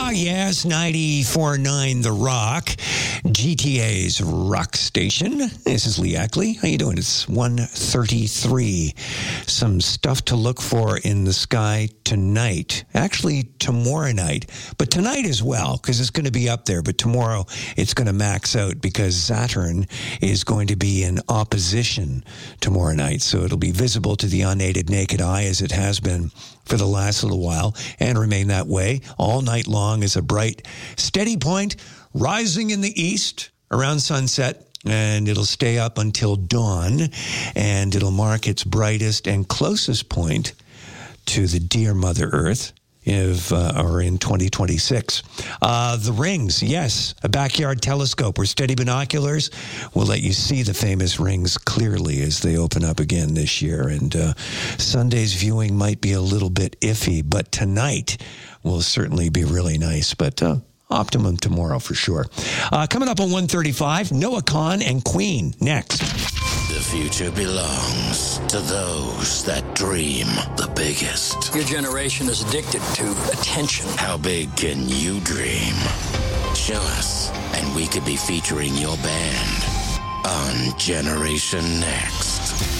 Yes, 94.9 The Rock, GTA's rock station. This is Lee Ackley. How you doing? It's 1:33. Some stuff to look for in the sky tonight. Actually, tomorrow night. But tonight as well, because it's going to be up there. But tomorrow, it's going to max out because Saturn is going to be in opposition tomorrow night. So it'll be visible to the unaided naked eye as it has been for the last little while and remain that way all night long as a bright, steady point rising in the east around sunset, and it'll stay up until dawn, and it'll mark its brightest and closest point to the dear Mother Earth or in 2026. The rings, yes, a backyard telescope or steady binoculars will let you see the famous rings clearly as they open up again this year. And Sunday's viewing might be a little bit iffy, but tonight will certainly be really nice. But optimum tomorrow for sure. Coming up on 1:35, Noah Kahan and Queen next. The future belongs to those that dream the biggest. Your generation is addicted to attention. How big can you dream? Show us, and we could be featuring your band on Generation Next.